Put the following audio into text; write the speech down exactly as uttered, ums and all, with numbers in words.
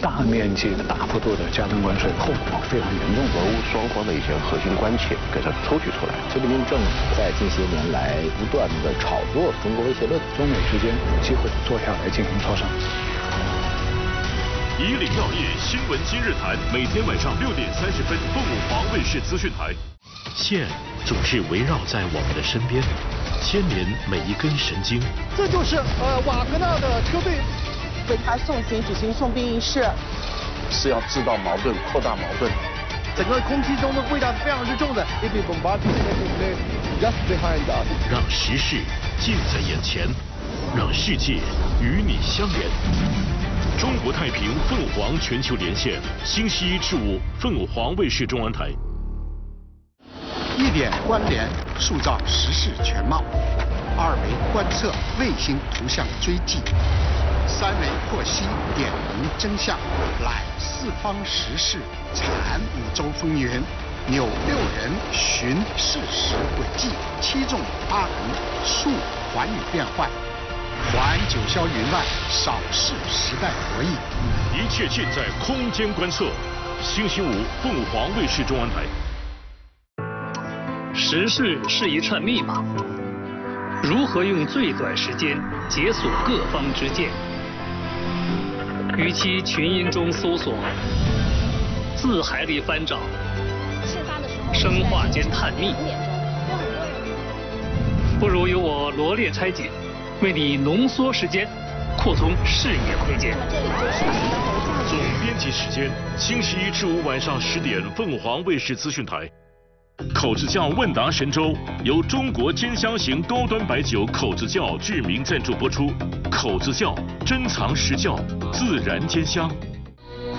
大面积的、大幅度的加征关税，后果非常严重。 俄乌双方的一些核心关切给它抽取出来。 习近平政府在近些年来不断的炒作中国威胁论， 中美之间有机会坐下来进行磋商。 以岭药业新闻今日谈，每天晚上六点三十分，凤舞凰卫视资讯台。 线总是围绕在我们的身边，牵连每一根神经。 这就是呃瓦格纳的车队为他送行举行送殡仪式， 是要制造矛盾、扩大矛盾。 整个空气中的味道是非常之重的。Just behind us， 让时事近在眼前，让世界与你相连。中国太平凤凰全球连线，星期一至五，凤凰卫视中文台。 一点关联，塑造时事全貌；二维观测，卫星图像追迹；三维获悉，点明真相。揽四方时事，产五洲风云。扭六人，寻事实轨迹；七纵八横，述寰宇变幻。环九霄云外，扫视时代博弈。 一切尽在空间观测。星期五，凤凰卫视中文台。 时事是一串密码，如何用最短时间解锁各方之见？与其群音中搜索，字海里翻找，生化间探秘，不如由我罗列拆解，为你浓缩时间，扩充视野空间。 总编辑时间：星期一至五晚上十点，凤凰卫视资讯台。口子窖问答神州由中国兼香型高端白酒口子窖志明赞助播出。口子窖珍藏实窖，自然兼香。